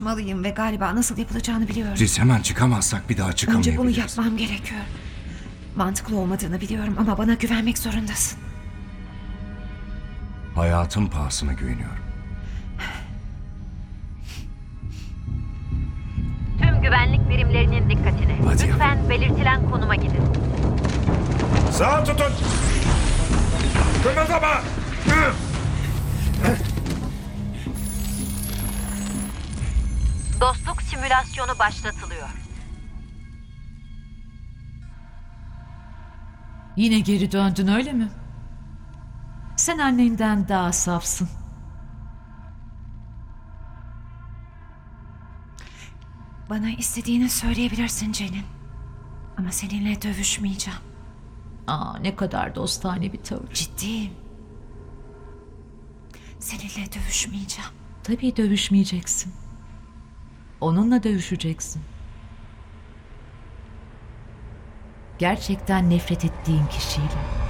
Malıyım ve galiba nasıl yapılacağını biliyorum. Biz hemen çıkamazsak bir daha Önce çıkamayabiliriz. bunu yapmam gerekiyor. Mantıklı olmadığını biliyorum ama bana güvenmek zorundasın. Hayatım pahasına güveniyorum. Tüm güvenlik birimlerinin dikkatine. Hadi Lütfen belirtilen konuma gidin. Sağ tutun! Kımıldama! Dostluk simülasyonu başlatılıyor. Yine geri döndün öyle mi? Sen annenden daha safsın. Bana istediğini söyleyebilirsin Cenin. Ama seninle dövüşmeyeceğim. Ne kadar dostane bir tavır. Ciddiyim. Seninle dövüşmeyeceğim. Tabii dövüşmeyeceksin. Onunla dövüşeceksin. Gerçekten nefret ettiğin kişiyle.